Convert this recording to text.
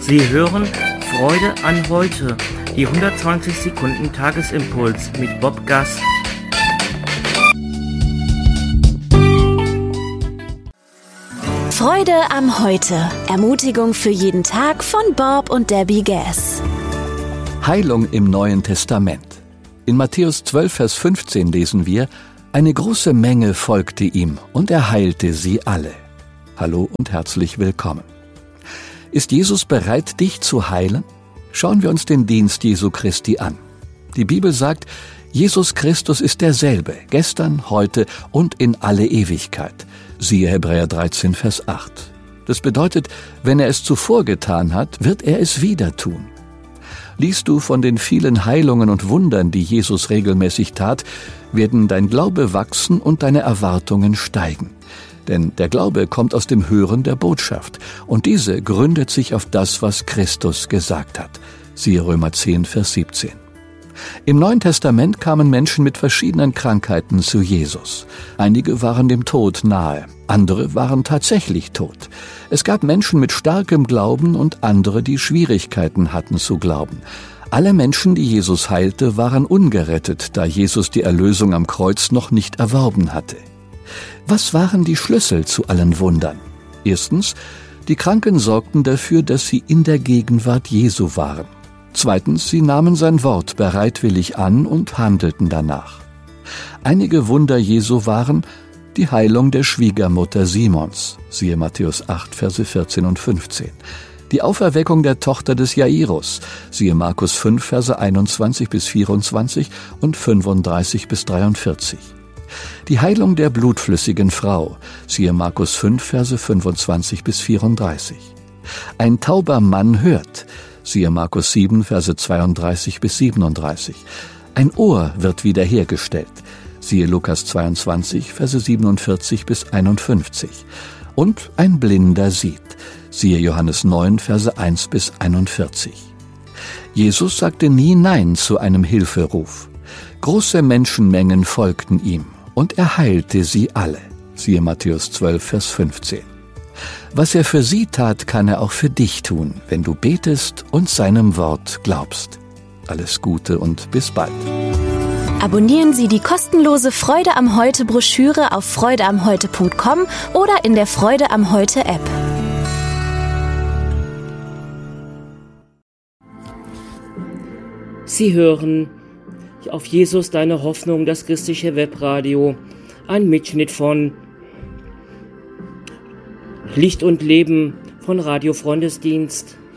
Sie hören Freude an heute, die 120 Sekunden Tagesimpuls mit Bob Gast. Freude am Heute. Ermutigung für jeden Tag von Bob und Debbie Gass. Heilung im Neuen Testament. In Matthäus 12, Vers 15 lesen wir: Eine große Menge folgte ihm, und er heilte sie alle. Hallo und herzlich willkommen. Ist Jesus bereit, dich zu heilen? Schauen wir uns den Dienst Jesu Christi an. Die Bibel sagt, Jesus Christus ist derselbe, gestern, heute und in alle Ewigkeit. Siehe Hebräer 13, Vers 8. Das bedeutet, wenn er es zuvor getan hat, wird er es wieder tun. Liest du von den vielen Heilungen und Wundern, die Jesus regelmäßig tat, werden dein Glaube wachsen und deine Erwartungen steigen. Denn der Glaube kommt aus dem Hören der Botschaft, und diese gründet sich auf das, was Christus gesagt hat. Siehe Römer 10, Vers 17. Im Neuen Testament kamen Menschen mit verschiedenen Krankheiten zu Jesus. Einige waren dem Tod nahe, andere waren tatsächlich tot. Es gab Menschen mit starkem Glauben und andere, die Schwierigkeiten hatten zu glauben. Alle Menschen, die Jesus heilte, waren ungerettet, da Jesus die Erlösung am Kreuz noch nicht erworben hatte. Was waren die Schlüssel zu allen Wundern? Erstens, die Kranken sorgten dafür, dass sie in der Gegenwart Jesu waren. Zweitens, sie nahmen sein Wort bereitwillig an und handelten danach. Einige Wunder Jesu waren die Heilung der Schwiegermutter Simons, siehe Matthäus 8, Verse 14 und 15. Die Auferweckung der Tochter des Jairus, siehe Markus 5, Verse 21 bis 24 und 35 bis 43. Die Heilung der blutflüssigen Frau, siehe Markus 5, Verse 25 bis 34. Ein tauber Mann hört, siehe Markus 7, Verse 32 bis 37. Ein Ohr wird wiederhergestellt, siehe Lukas 22, Verse 47 bis 51. Und ein Blinder sieht, siehe Johannes 9, Verse 1 bis 41. Jesus sagte nie Nein zu einem Hilferuf. Große Menschenmengen folgten ihm, und er heilte sie alle, siehe Matthäus 12, Vers 15. Was er für sie tat, kann er auch für dich tun, wenn du betest und seinem Wort glaubst. Alles Gute und bis bald. Abonnieren Sie die kostenlose Freude am Heute Broschüre auf freudeamheute.com oder in der Freude am Heute App. Sie hören auf Jesus deine Hoffnung, das christliche Webradio, ein Mitschnitt von Licht und Leben von Radio Freundesdienst.